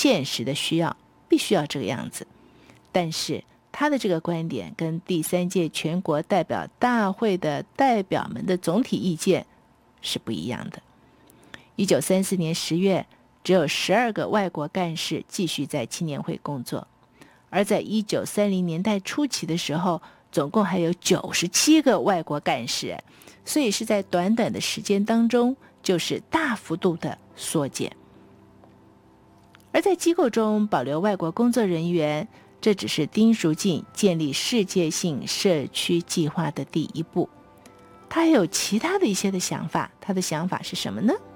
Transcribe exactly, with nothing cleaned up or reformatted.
现实的需要，必须要这个样子。但是他的这个观点跟第三届全国代表大会的代表们的总体意见是不一样的。一九三四年十月，只有十二个外国干事继续在青年会工作，而在一九三零年代初期的时候，总共还有九十七个外国干事，所以是在短短的时间当中，就是大幅度的缩减。而在机构中保留外国工作人员，这只是丁淑静建立世界性社区计划的第一步。他还有其他的一些的想法，他的想法是什么呢？